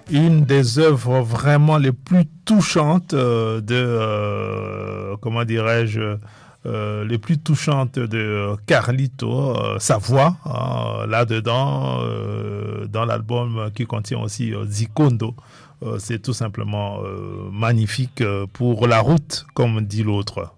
une des œuvres vraiment les plus touchantes comment dirais-je, les plus touchantes de Carlito, sa voix, hein, là-dedans, dans l'album qui contient aussi Zikondo. C'est tout simplement magnifique pour la route, comme dit l'autre.